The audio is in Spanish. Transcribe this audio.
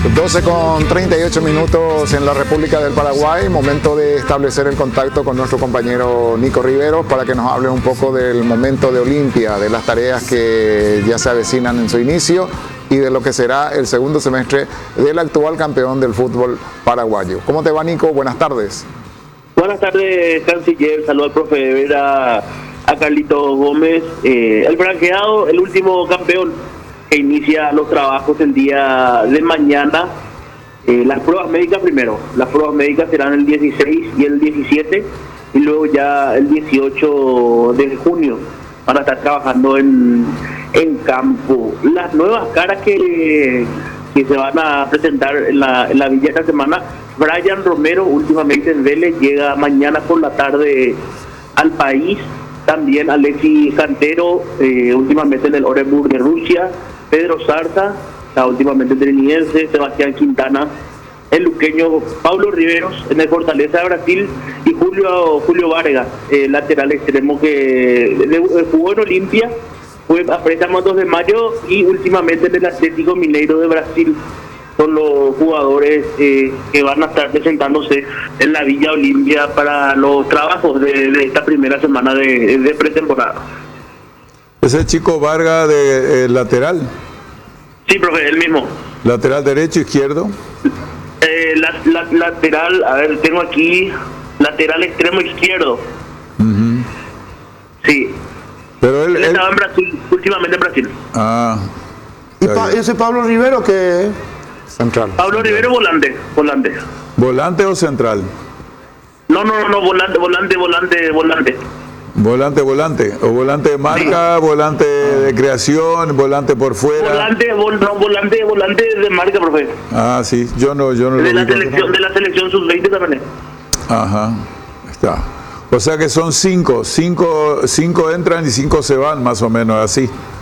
12:38 en la República del Paraguay, momento de establecer el contacto con nuestro compañero Nico Riveros para que nos hable un poco del momento de Olimpia, de las tareas que ya se avecinan en su inicio y de lo que será el segundo semestre del actual campeón del fútbol paraguayo. ¿Cómo te va, Nico? Buenas tardes. Buenas tardes, canciller. Saludos al profe de Vera, a Carlitos Gómez, el franqueado, el último campeón que inicia los trabajos el día de mañana. Las pruebas médicas primero. Las pruebas médicas serán el 16 y el 17 y luego ya el 18 de junio van a estar trabajando en campo. Las nuevas caras que se van a presentar en la Villa esta semana: Brian Romero, últimamente en Vélez, llega mañana por la tarde al país. También Alexis Cantero, últimamente en el Orenburg de Rusia. Pedro Zarza, últimamente trinidense. Sebastián Quintana, el luqueño. Pablo Riveros en el Fortaleza de Brasil. Y Julio Vargas, lateral extremo que jugó en Olimpia, fue a préstamo el 2 de mayo y últimamente en el Atlético Mineiro de Brasil. Son los jugadores que van a estar presentándose en la Villa Olimpia para los trabajos de esta primera semana de pretemporada. ¿Ese chico Vargas de lateral? Sí, profe, el mismo. ¿Lateral derecho, izquierdo? Lateral, a ver, tengo aquí lateral extremo izquierdo. Sí. Pero él estaba en Brasil, últimamente en Brasil. Ah. ¿Y ese Pablo Rivero qué? Central. Pablo Rivero, volante. ¿Volante o central? No, volante. Volante, o volante de marca, sí. Volante de creación, volante por fuera. Volante de marca, profe. Ah, sí, yo no de la selección sub-20 también. Ajá, está. O sea que son cinco entran y 5 se van, más o menos así.